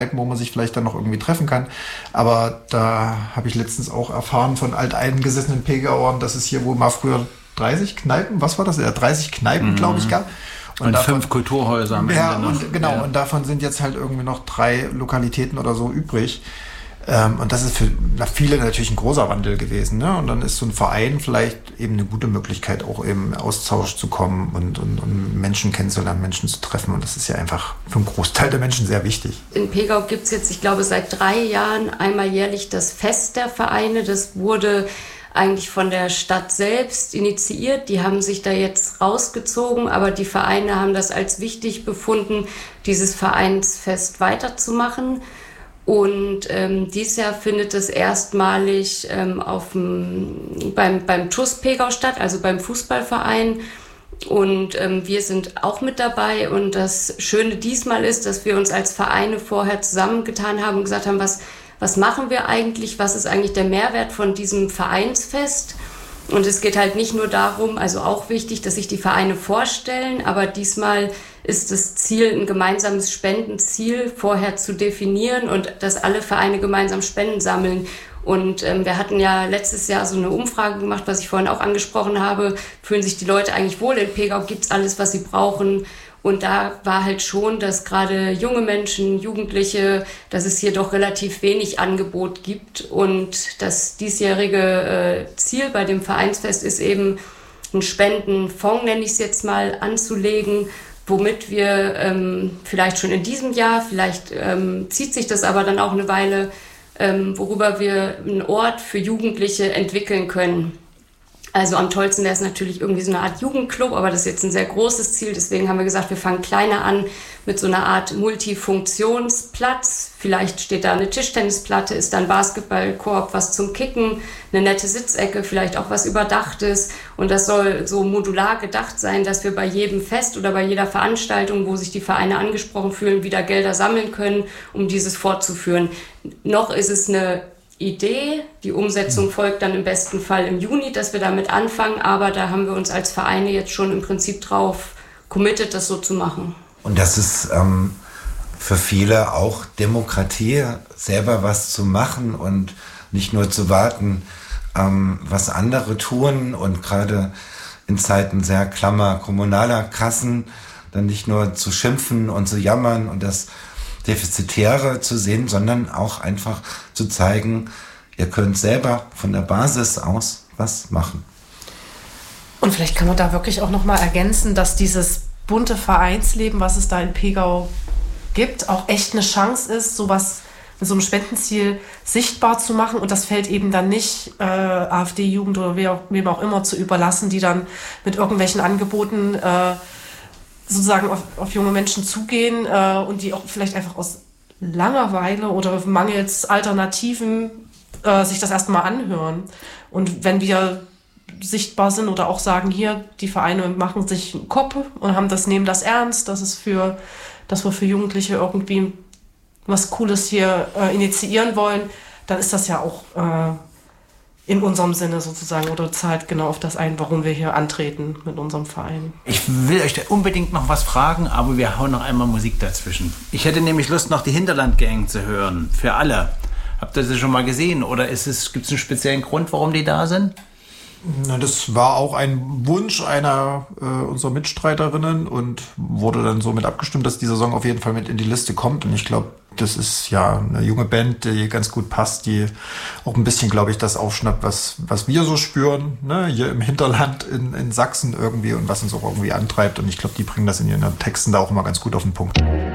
wo man sich vielleicht dann noch irgendwie treffen kann. Aber da habe ich letztens auch erfahren von alteingesessenen Pegauern, dass es hier wohl mal früher 30 Kneipen, was war das? 30 Kneipen, glaube ich, gab. Und davon, 5 Kulturhäuser am Ende noch. Und, genau, ja. Und davon sind jetzt halt irgendwie noch 3 Lokalitäten oder so übrig. Und das ist für viele natürlich ein großer Wandel gewesen. Ne? Und dann ist so ein Verein vielleicht eben eine gute Möglichkeit, auch eben Austausch zu kommen und Menschen kennenzulernen, Menschen zu treffen. Und das ist ja einfach für einen Großteil der Menschen sehr wichtig. In Pegau gibt es jetzt, ich glaube, seit 3 Jahren einmal jährlich das Fest der Vereine. Das wurde eigentlich von der Stadt selbst initiiert. Die haben sich da jetzt rausgezogen, aber die Vereine haben das als wichtig befunden, dieses Vereinsfest weiterzumachen. Und dieses Jahr findet es erstmalig beim TuS Pegau statt, also beim Fußballverein. Und wir sind auch mit dabei. Und das Schöne diesmal ist, dass wir uns als Vereine vorher zusammengetan haben und gesagt haben, was machen wir eigentlich, was ist eigentlich der Mehrwert von diesem Vereinsfest? Und es geht halt nicht nur darum, also auch wichtig, dass sich die Vereine vorstellen, aber diesmal ist das Ziel, ein gemeinsames Spendenziel vorher zu definieren und dass alle Vereine gemeinsam Spenden sammeln. Und wir hatten ja letztes Jahr so eine Umfrage gemacht, was ich vorhin auch angesprochen habe. Fühlen sich die Leute eigentlich wohl in Pegau? Gibt's alles, was sie brauchen? Und da war halt schon, dass gerade junge Menschen, Jugendliche, dass es hier doch relativ wenig Angebot gibt. Und das diesjährige Ziel bei dem Vereinsfest ist eben, einen Spendenfonds, nenne ich es jetzt mal, anzulegen, womit wir vielleicht schon in diesem Jahr, vielleicht zieht sich das aber dann auch eine Weile, worüber wir einen Ort für Jugendliche entwickeln können. Also am tollsten wäre es natürlich irgendwie so eine Art Jugendclub, aber das ist jetzt ein sehr großes Ziel. Deswegen haben wir gesagt, wir fangen kleiner an mit so einer Art Multifunktionsplatz. Vielleicht steht da eine Tischtennisplatte, ist da ein Basketballkorb, was zum Kicken, eine nette Sitzecke, vielleicht auch was Überdachtes. Und das soll so modular gedacht sein, dass wir bei jedem Fest oder bei jeder Veranstaltung, wo sich die Vereine angesprochen fühlen, wieder Gelder sammeln können, um dieses fortzuführen. Noch ist es eine Idee. Die Umsetzung folgt dann im besten Fall im Juni, dass wir damit anfangen. Aber da haben wir uns als Vereine jetzt schon im Prinzip drauf committed, das so zu machen. Und das ist für viele auch Demokratie, selber was zu machen und nicht nur zu warten, was andere tun. Und gerade in Zeiten sehr klammer kommunaler Kassen dann nicht nur zu schimpfen und zu jammern und das Defizitäre zu sehen, sondern auch einfach zu zeigen, ihr könnt selber von der Basis aus was machen. Und vielleicht kann man da wirklich auch nochmal ergänzen, dass dieses bunte Vereinsleben, was es da in Pegau gibt, auch echt eine Chance ist, sowas mit so einem Spendenziel sichtbar zu machen. Und das fällt eben dann nicht AfD-Jugend oder wem auch immer zu überlassen, die dann mit irgendwelchen Angeboten sozusagen auf junge Menschen zugehen und die auch vielleicht einfach aus Langeweile oder mangels Alternativen sich das erstmal anhören. Und wenn wir sichtbar sind oder auch sagen, hier, die Vereine machen sich einen Kopf und nehmen das ernst, dass wir für Jugendliche irgendwie was Cooles hier initiieren wollen, dann ist das ja auch in unserem Sinne sozusagen oder zahlt genau auf das ein, warum wir hier antreten mit unserem Verein. Ich will euch unbedingt noch was fragen, aber wir hauen noch einmal Musik dazwischen. Ich hätte nämlich Lust, noch die Hinterland-Gang zu hören, für alle. Habt ihr sie schon mal gesehen oder gibt es einen speziellen Grund, warum die da sind? Na, das war auch ein Wunsch einer unserer Mitstreiterinnen und wurde dann so mit abgestimmt, dass dieser Song auf jeden Fall mit in die Liste kommt. Und ich glaube, das ist ja eine junge Band, die ganz gut passt, die auch ein bisschen, glaube ich, das aufschnappt, was wir so spüren, ne? Hier im Hinterland in Sachsen irgendwie und was uns auch irgendwie antreibt. Und ich glaube, die bringen das in ihren Texten da auch immer ganz gut auf den Punkt.